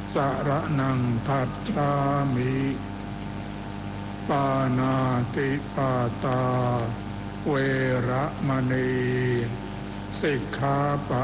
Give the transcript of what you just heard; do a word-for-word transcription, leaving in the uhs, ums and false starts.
สรณังคัจฉามิปานาติปาตาเวระมณีสิกขาปะ